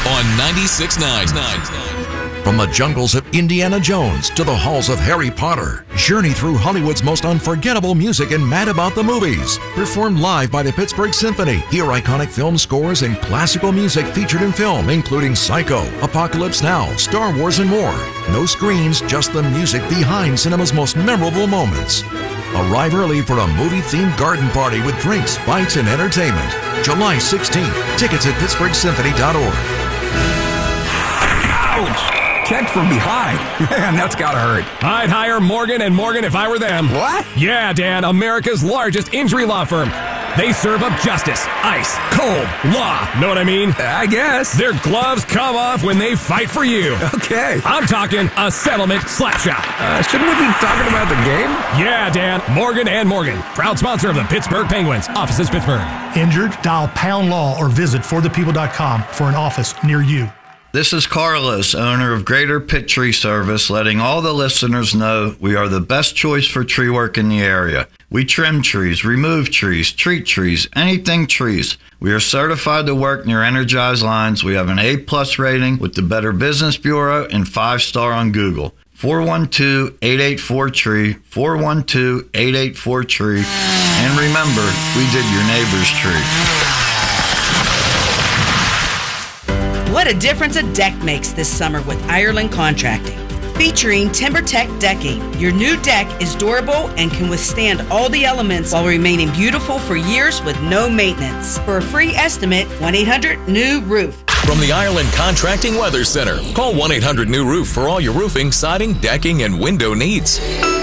on 96.9. From the jungles of Indiana Jones to the halls of Harry Potter, journey through Hollywood's most unforgettable music and Mad About the Movies. Performed live by the Pittsburgh Symphony. Hear iconic film scores and classical music featured in film, including Psycho, Apocalypse Now, Star Wars, and more. No screens, just the music behind cinema's most memorable moments. Arrive early for a movie-themed garden party with drinks, bites, and entertainment. July 16th. Tickets at pittsburghsymphony.org. Ouch! Checked from behind. Man, that's gotta hurt. I'd hire Morgan & Morgan if I were them. What? Yeah, Dan, America's largest injury law firm. They serve up justice, ice, cold, law. Know what I mean? I guess. Their gloves come off when they fight for you. Okay. I'm talking a settlement slapshot. Shouldn't we be talking about the game? Yeah, Dan, Morgan & Morgan. Proud sponsor of the Pittsburgh Penguins. Offices Pittsburgh. Injured? Dial pound law or visit forthepeople.com for an office near you. This is Carlos, owner of Greater Pitt Tree Service, letting all the listeners know we are the best choice for tree work in the area. We trim trees, remove trees, treat trees, anything trees. We are certified to work near energized lines. We have an A+ rating with the Better Business Bureau and 5-star on Google. 412-884-TREE, 412-884-TREE. And remember, we did your neighbor's tree. What a difference a deck makes this summer with Ireland Contracting. Featuring TimberTech decking, your new deck is durable and can withstand all the elements while remaining beautiful for years with no maintenance. For a free estimate, 1-800-NEW-ROOF. From the Ireland Contracting Weather Center, call 1-800-NEW-ROOF for all your roofing, siding, decking, and window needs.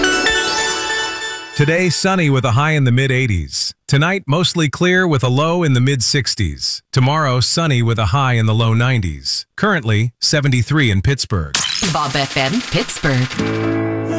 Today, sunny with a high in the mid-80s. Tonight, mostly clear with a low in the mid-60s. Tomorrow, sunny with a high in the low 90s. Currently, 73 in Pittsburgh. Bob FM, Pittsburgh.